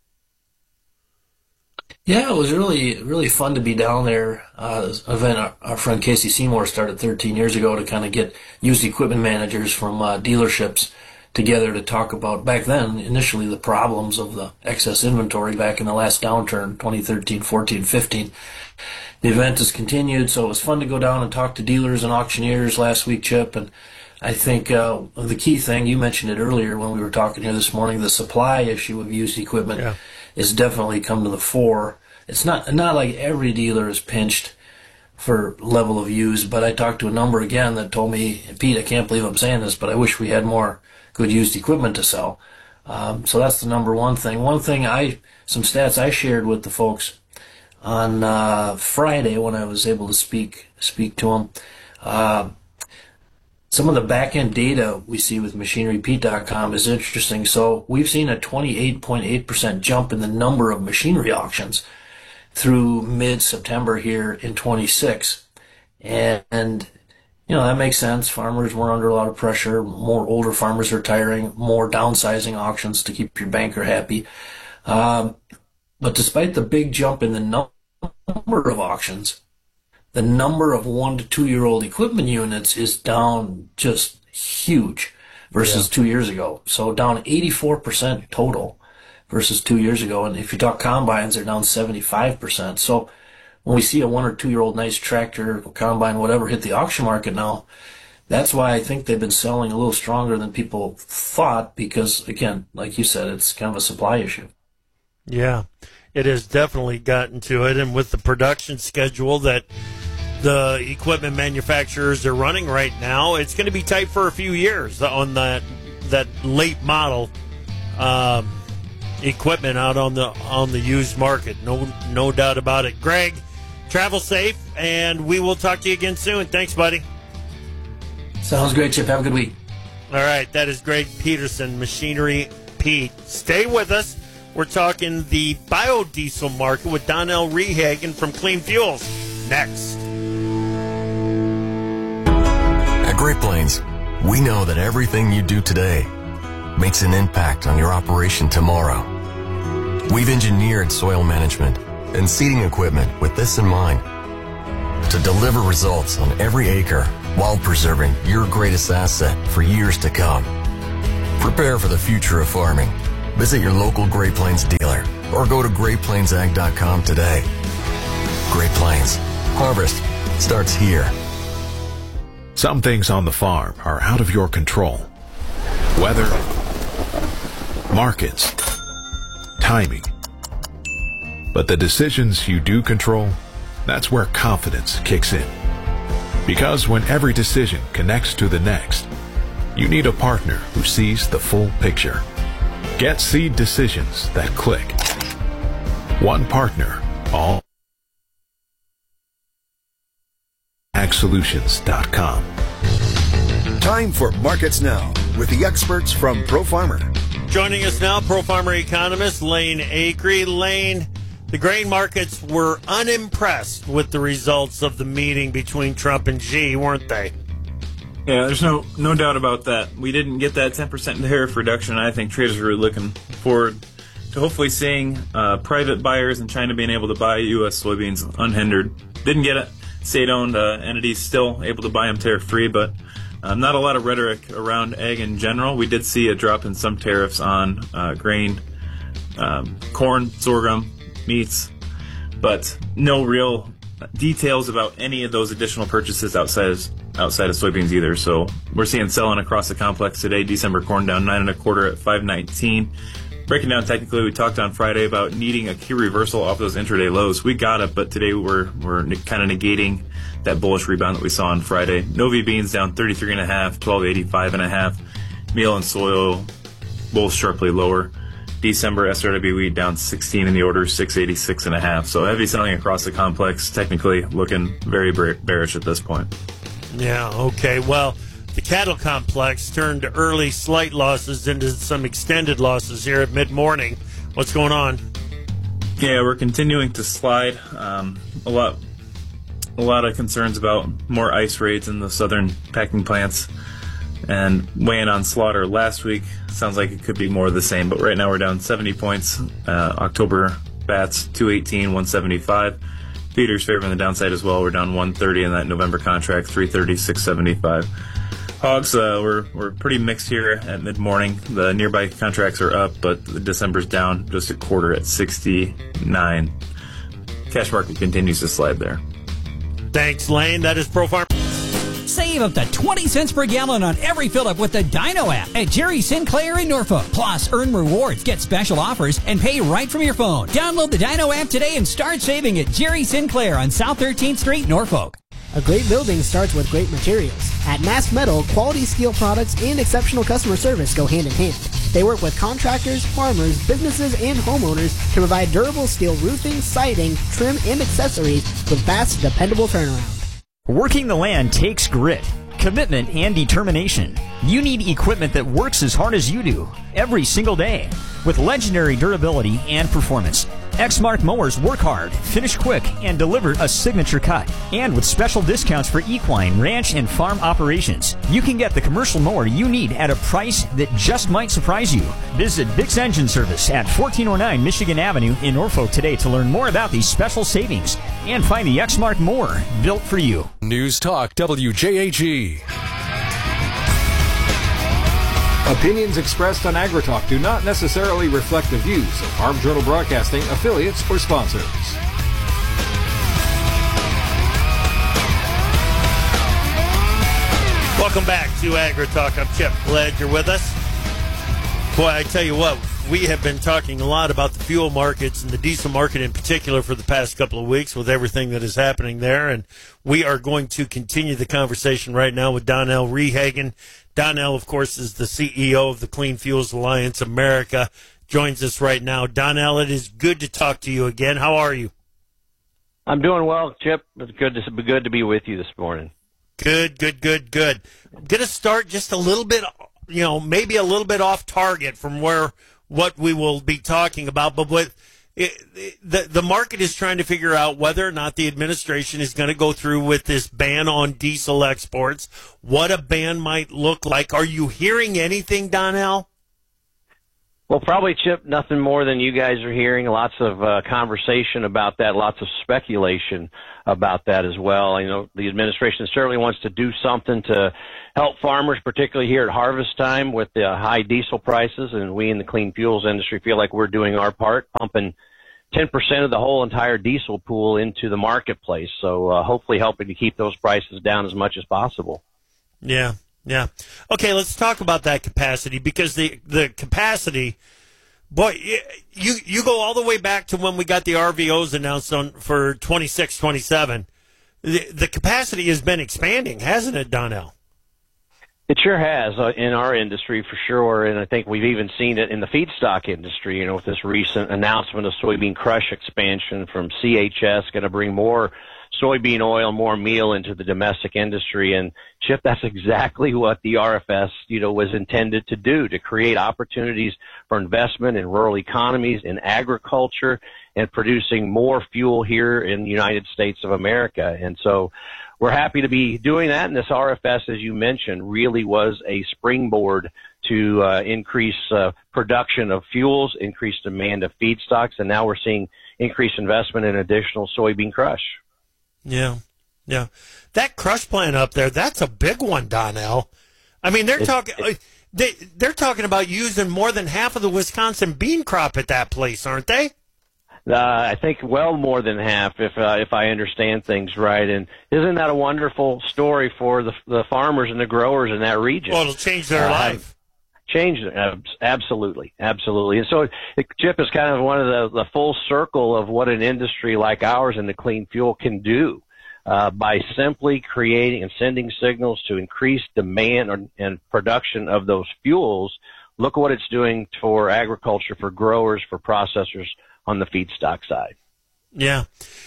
Speaker 29: Yeah, it was really, really fun to be down there. Uh, this event our, our friend Casey Seymour started thirteen years ago to kind of get used equipment managers from uh, dealerships together to talk about, back then, initially the problems of the excess inventory back in the last downturn, twenty thirteen, fourteen, fifteen. The event has continued, so it was fun to go down and talk to dealers and auctioneers last week, Chip. And I think uh, the key thing, you mentioned it earlier when we were talking here this morning, the supply issue of used equipment. Yeah. Is definitely come to the fore. It's not not like every dealer is pinched for level of used, but I talked to a number again that told me, Pete, I can't believe I'm saying this, but I wish we had more good used equipment to sell. Um, so that's the number one thing. One thing I, some stats I shared with the folks on uh, Friday when I was able to speak speak to them. Uh, Some of the back-end data we see with machinery pete dot com is interesting. So we've seen a twenty-eight point eight percent jump in the number of machinery auctions through mid-September here in twenty-six. And, and, you know, that makes sense. Farmers were under a lot of pressure. More older farmers retiring, more downsizing auctions to keep your banker happy. Um, but despite the big jump in the number of auctions, the number of one to two year old equipment units is down just huge versus yeah. two years ago. So down eighty-four percent total versus two years ago. And if you talk combines, they're down seventy-five percent. So when we see a one or two year old nice tractor, combine, whatever, hit the auction market now, that's why I think they've been selling a little stronger than people thought because, again, like you said, it's kind of a supply issue.
Speaker 22: Yeah, it has definitely gotten to it. And with the production schedule that the equipment manufacturers are running right now, it's going to be tight for a few years on that that late model um, equipment out on the on the used market. No, no doubt about it. Greg, travel safe, and we will talk to you again soon. Thanks, buddy.
Speaker 29: Sounds great, Chip. Have a good week.
Speaker 22: All right, that is Greg Peterson, Machinery Pete. Stay with us. We're talking the biodiesel market with Donnell Rehagen from Clean Fuels. Next.
Speaker 5: At Great Plains, we know that everything you do today makes an impact on your operation tomorrow. We've engineered soil management and seeding equipment with this in mind, to deliver results on every acre while preserving your greatest asset for years to come. Prepare for the future of farming. Visit your local Great Plains dealer or go to great plains ag dot com today. Great Plains. Harvest starts here.
Speaker 6: Some things on the farm are out of your control. Weather, markets, timing. But the decisions you do control, that's where confidence kicks in. Because when every decision connects to the next, you need a partner who sees the full picture. Get seed decisions that click. One partner, all. ag solutions dot com.
Speaker 7: Time for Markets Now with the experts from Pro Farmer.
Speaker 22: Joining us now, Pro Farmer economist Lane Acree. Lane, the grain markets were unimpressed with the results of the meeting between Trump and Xi, weren't they?
Speaker 8: Yeah, there's no no doubt about that. We didn't get that ten percent tariff reduction. I think traders are really looking forward to hopefully seeing uh, private buyers in China being able to buy U S soybeans unhindered. Didn't get it. State-owned uh, entities still able to buy them tariff-free, but um, not a lot of rhetoric around ag in general. We did see a drop in some tariffs on uh, grain, um, corn, sorghum, meats, but no real details about any of those additional purchases outside of, outside of soybeans either. So we're seeing selling across the complex today. December corn down nine and a quarter at five nineteen. Breaking down technically, we talked on Friday about needing a key reversal off those intraday lows. We got it, but today we're we're kind of negating that bullish rebound that we saw on Friday. Novi beans down thirty-three and a half, twelve eighty-five and a half. Meal and soil both sharply lower. December S R W wheat down sixteen in the order, six eighty-six and a half. So heavy selling across the complex, technically looking very bearish at this point.
Speaker 22: Yeah, okay. Well, the cattle complex turned early slight losses into some extended losses here at mid-morning. What's going on?
Speaker 8: Yeah, we're continuing to slide. Um, a lot, a lot of concerns about more ice raids in the southern packing plants, and weighing on slaughter last week. Sounds like it could be more of the same, but right now we're down seventy points. Uh, October bats two eighteen, one seventy-five. Feeders favoring the downside as well. We're down one thirty in that November contract, three thirty, six seventy-five. Hogs, uh, we're, we're pretty mixed here at mid-morning. The nearby contracts are up, but the December's down just a quarter at sixty-nine. Cash market continues to slide there.
Speaker 22: Thanks, Lane. That is Pro Farm.
Speaker 26: Save up to twenty cents per gallon on every fill-up with the Dino app at Jerry Sinclair in Norfolk. Plus, earn rewards, get special offers, and pay right from your phone. Download the Dino app today and start saving at Jerry Sinclair on South thirteenth Street, Norfolk.
Speaker 10: A great building starts with great materials. At Mass Metal, quality steel products and exceptional customer service go hand in hand. They work with contractors, farmers, businesses, and homeowners to provide durable steel roofing, siding, trim, and accessories with fast, dependable turnaround.
Speaker 11: Working the land takes grit, commitment, and determination. You need equipment that works as hard as you do, every single day, with legendary durability and performance. Exmark mowers work hard, finish quick, and deliver a signature cut. And with special discounts for equine, ranch, and farm operations, you can get the commercial mower you need at a price that just might surprise you. Visit Vic's Engine Service at fourteen oh nine Michigan Avenue in Norfolk today to learn more about these special savings and find the Exmark mower built for you.
Speaker 9: News Talk W J A G.
Speaker 28: Opinions expressed on AgriTalk do not necessarily reflect the views of Farm Journal Broadcasting, affiliates, or sponsors.
Speaker 22: Welcome back to AgriTalk. I'm Chip Glad you're with us. Boy, I tell you what, we have been talking a lot about the fuel markets and the diesel market in particular for the past couple of weeks with everything that is happening there, and we are going to continue the conversation right now with Donnell Rehagen. Donnell, of course, is the C E O of the Clean Fuels Alliance America, joins us right now. Donnell, it is good to talk to you again. How are you?
Speaker 12: I'm doing well, Chip. It's good to be good to be with you this morning.
Speaker 22: Good, good, good, good. I'm going to start just a little bit, you know, maybe a little bit off target from where what we will be talking about, but what it, it, the the market is trying to figure out whether or not the administration is going to go through with this ban on diesel exports, what a ban might look like. Are you hearing anything, Donnell?
Speaker 12: Well, probably, Chip, nothing more than you guys are hearing. Lots of uh, conversation about that, lots of speculation about that as well. You know, the administration certainly wants to do something to help farmers, particularly here at harvest time with the high diesel prices, and we in the clean fuels industry feel like we're doing our part, pumping ten percent of the whole entire diesel pool into the marketplace, so uh, hopefully helping to keep those prices down as much as possible.
Speaker 22: Yeah. Yeah. Okay, let's talk about that capacity, because the the capacity, boy, you you go all the way back to when we got the R V Os announced on for twenty-six, twenty-seven. The, the capacity has been expanding, hasn't it, Donnell?
Speaker 12: It sure has uh, in our industry for sure, and I think we've even seen it in the feedstock industry, you know, with this recent announcement of soybean crush expansion from C H S, going to bring more soybean oil, more meal into the domestic industry. And Chip, that's exactly what the R F S, you know, was intended to do, to create opportunities for investment in rural economies, in agriculture, and producing more fuel here in the United States of America. And so we're happy to be doing that. And this R F S, as you mentioned, really was a springboard to uh, increase uh, production of fuels, increase demand of feedstocks, and now we're seeing increased investment in additional soybean crush.
Speaker 22: Yeah, yeah. That crush plant up there, that's a big one, Donnell. I mean, they're
Speaker 12: It-
Speaker 22: talking they they're talking about using more than half of the Wisconsin bean crop at that place, aren't they?
Speaker 12: Uh, I think well more than half, if uh, if I understand things right. And isn't that a wonderful story for the the farmers and the growers in that region?
Speaker 22: Well, it'll change their
Speaker 12: Uh,
Speaker 22: life.
Speaker 12: Change it, ab- absolutely, absolutely. And so, it, Chip is kind of one of the, the full circle of what an industry like ours in the clean fuel can do uh, by simply creating and sending signals to increase demand or, and production of those fuels. Look at what it's doing for agriculture, for growers, for processors on the feedstock side.
Speaker 22: Yeah.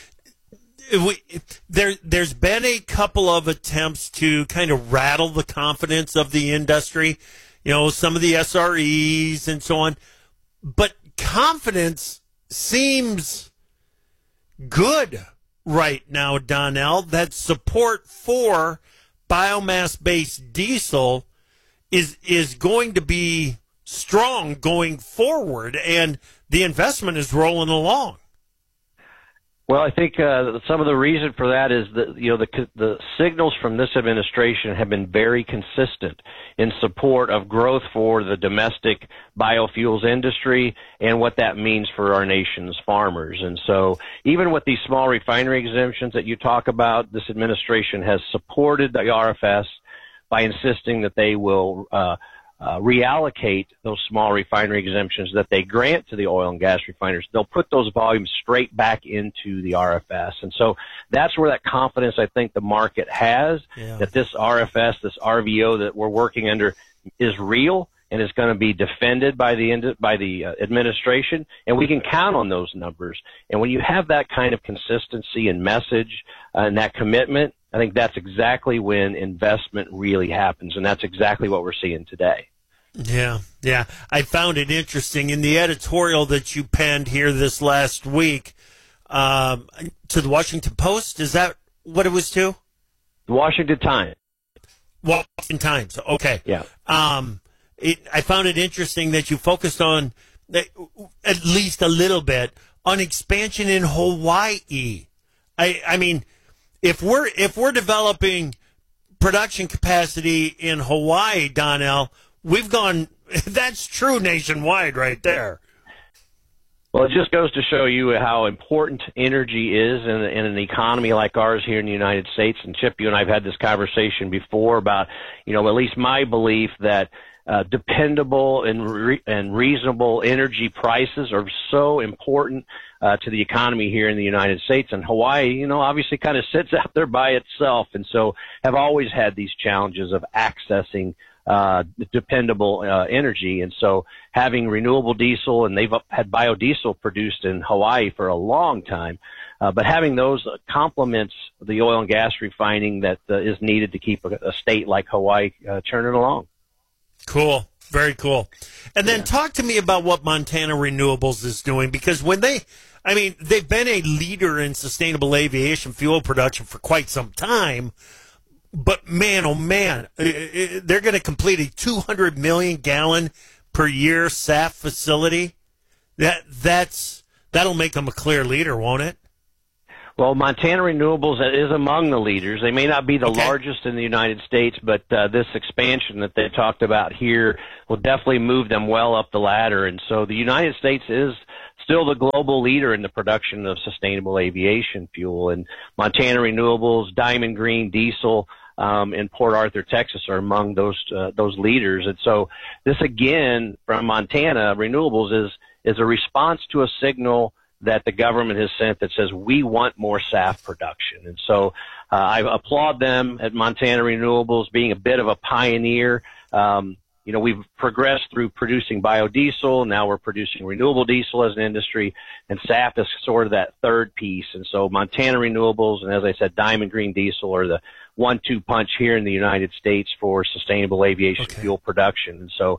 Speaker 22: We, there, there's been a couple of attempts to kind of rattle the confidence of the industry, you know, some of the S R Es and so on. But confidence seems good right now, Donnell, that support for biomass-based diesel is is going to be strong going forward, and the investment is rolling along.
Speaker 12: Well, I think uh, some of the reason for that is that, you know, the the signals from this administration have been very consistent in support of growth for the domestic biofuels industry and what that means for our nation's farmers. And so even with these small refinery exemptions that you talk about, this administration has supported the R F S by insisting that they will uh, Uh, reallocate those small refinery exemptions that they grant to the oil and gas refiners. They'll put those volumes straight back into the R F S. And so that's where that confidence I think the market has,
Speaker 22: Yeah.
Speaker 12: that this R F S, this R V O that we're working under is real and is going to be defended by the end, by the uh, administration, and we can count on those numbers. And when you have that kind of consistency and message uh, and that commitment, I think that's exactly when investment really happens, and that's exactly what we're seeing today.
Speaker 22: Yeah, yeah. I found it interesting in the editorial that you penned here this last week um, to the Washington Post. Is that what it was to?
Speaker 12: The Washington Times.
Speaker 22: Washington Times. Okay.
Speaker 12: Yeah.
Speaker 22: Um, it, I found it interesting that you focused on uh, at least a little bit on expansion in Hawaii. I, I mean, if we're if we're developing production capacity in Hawaii, Donnell, we've gone. That's true nationwide, right there.
Speaker 12: Well, it just goes to show you how important energy is in, in an economy like ours here in the United States. And Chip, you and I have had this conversation before about, you know, at least my belief that uh, dependable and re- and reasonable energy prices are so important uh, to the economy here in the United States. And Hawaii, you know, obviously kind of sits out there by itself, and so have always had these challenges of accessing uh, dependable uh, energy. And so having renewable diesel, and they've had biodiesel produced in Hawaii for a long time, uh, but having those uh, complements the oil and gas refining that uh, is needed to keep a, a state like Hawaii uh, churning along.
Speaker 22: Cool. Very cool. And then yeah. talk to me about what Montana Renewables is doing, because when they, I mean, they've been a leader in sustainable aviation fuel production for quite some time. But man, oh man, they're going to complete a two hundred million gallon per year S A F facility. That that's that'll make them a clear leader, won't it?
Speaker 12: Well, Montana Renewables is among the leaders. They may not be the
Speaker 22: okay.
Speaker 12: largest in the United States, but uh, this expansion that they talked about here will definitely move them well up the ladder. And so the United States is still the global leader in the production of sustainable aviation fuel. And Montana Renewables, Diamond Green Diesel, um, in Port Arthur, Texas, are among those uh, those leaders. And so this, again, from Montana Renewables is is a response to a signal that the government has sent that says we want more S A F production. And so uh, I applaud them at Montana Renewables being a bit of a pioneer. Um, you know, we've progressed through producing biodiesel. Now we're producing renewable diesel as an industry, and S A F is sort of that third piece. And so Montana Renewables and, as I said, Diamond Green Diesel are the one two punch here in the United States for sustainable aviation okay. fuel production. And so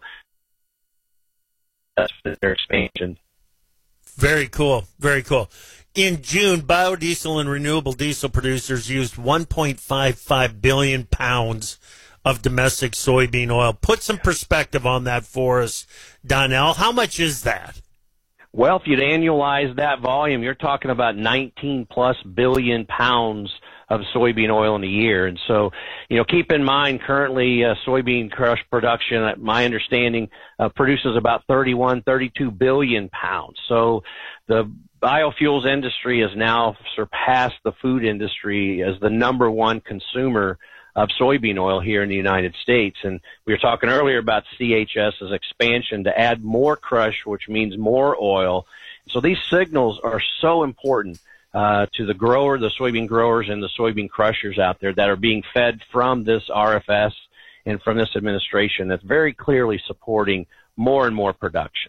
Speaker 12: that's their expansion.
Speaker 22: Very cool. Very cool. In June, biodiesel and renewable diesel producers used one point five five billion pounds of domestic soybean oil. Put some perspective on that for us, Donnell. How much is that?
Speaker 12: Well, if you'd annualize that volume, you're talking about nineteen plus billion pounds of soybean oil in a year. And so, you know, keep in mind currently uh, soybean crush production, uh, my understanding, uh, produces about thirty-one, thirty-two billion pounds. So the biofuels industry has now surpassed the food industry as the number one consumer of soybean oil here in the United States. And we were talking earlier about CHS's expansion to add more crush, which means more oil. So these signals are so important Uh, to the grower, the soybean growers, and the soybean crushers out there that are being fed from this R F S and from this administration that's very clearly supporting more and more production.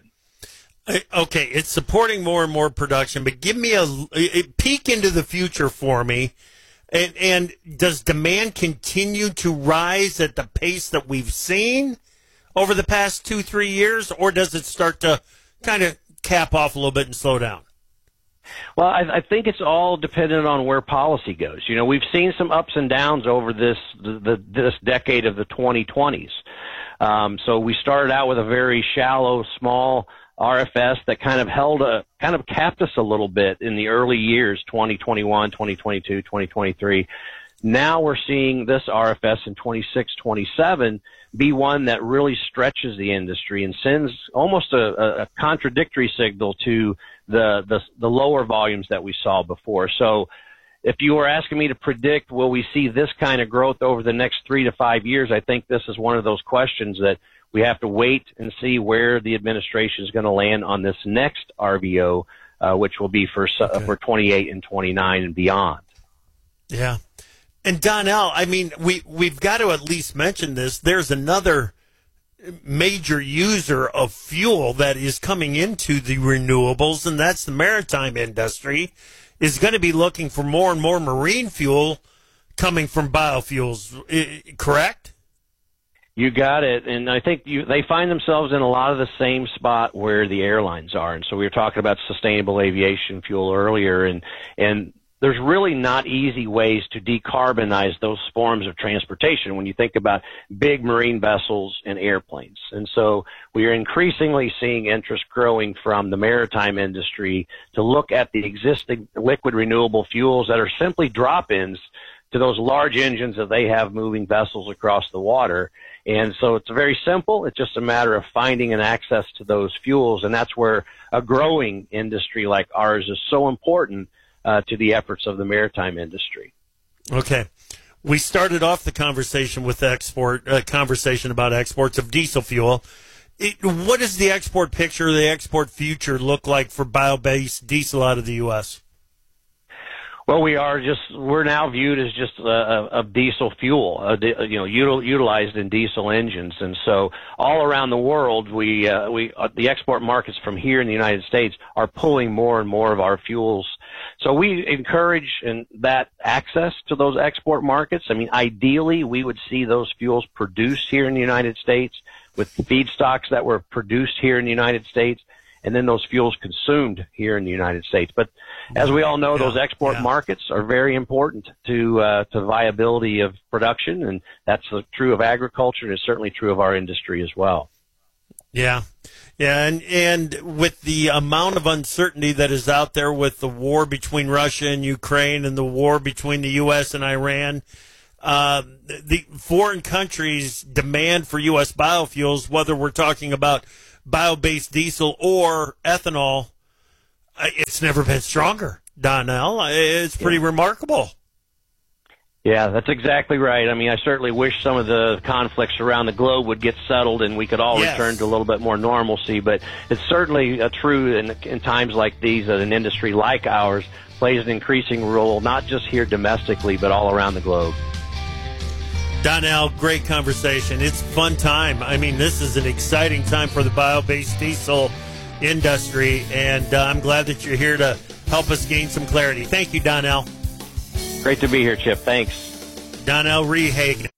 Speaker 22: Okay, it's supporting more and more production, but give me a, a peek into the future for me. And, and does demand continue to rise at the pace that we've seen over the past two, three years, or does it start to kind of cap off a little bit and slow down?
Speaker 12: Well, I, I think it's all dependent on where policy goes. You know, we've seen some ups and downs over this the, the, this decade of the twenty twenties. Um, so we started out with a very shallow, small R F S that kind of held a kind of capped us a little bit in the early years, twenty twenty-one, twenty twenty-two, twenty twenty-three. Now we're seeing this R F S in twenty-six, twenty-seven be one that really stretches the industry and sends almost a, a contradictory signal to the, the the lower volumes that we saw before. So if you were asking me to predict, will we see this kind of growth over the next three to five years, I think this is one of those questions that we have to wait and see where the administration is going to land on this next R V O, uh, which will be for okay. for twenty-eight and twenty-nine and beyond.
Speaker 22: Yeah. And Donnell, I mean, we, we've got to at least mention this. There's another major user of fuel that is coming into the renewables, and that's the maritime industry, is going to be looking for more and more marine fuel coming from biofuels, correct?
Speaker 12: You got it. And I think you, they find themselves in a lot of the same spot where the airlines are. And so we were talking about sustainable aviation fuel earlier, and, and there's really not easy ways to decarbonize those forms of transportation when you think about big marine vessels and airplanes. And so we are increasingly seeing interest growing from the maritime industry to look at the existing liquid renewable fuels that are simply drop-ins to those large engines that they have moving vessels across the water. And so it's very simple. It's just a matter of finding an access to those fuels. And that's where a growing industry like ours is so important Uh, to the efforts of the maritime industry.
Speaker 22: Okay. We started off the conversation with export, uh, conversation about exports of diesel fuel. It, what does the export picture, the export future look like for bio-based diesel out of the U S?
Speaker 12: Well, we are just, we're now viewed as just a, a diesel fuel, a, you know, util, utilized in diesel engines. And so all around the world, we, uh, we, uh, the export markets from here in the United States are pulling more and more of our fuels. So we encourage in that access to those export markets. I mean, ideally, we would see those fuels produced here in the United States with feedstocks that were produced here in the United States, and then those fuels consumed here in the United States. But as we all know, yeah, those export yeah. markets are very important to uh, to viability of production, and that's uh, true of agriculture, and it's certainly true of our industry as well.
Speaker 22: Yeah, yeah, and and with the amount of uncertainty that is out there with the war between Russia and Ukraine and the war between the U S and Iran, uh, the foreign countries' demand for U S biofuels, whether we're talking about bio-based diesel or ethanol, it's never been stronger, Donnell. It's pretty yeah. remarkable.
Speaker 12: Yeah, that's exactly right. I mean, I certainly wish some of the conflicts around the globe would get settled and we could all
Speaker 22: Yes.
Speaker 12: return to a little bit more normalcy. But it's certainly uh, true in, in times like these that an industry like ours plays an increasing role, not just here domestically, but all around the globe.
Speaker 22: Donnell, great conversation. It's a fun time. I mean, this is an exciting time for the bio-based diesel industry, and uh, I'm glad that you're here to help us gain some clarity. Thank you, Donnell.
Speaker 12: Great to be here, Chip. Thanks.
Speaker 22: Donnell Rehagen.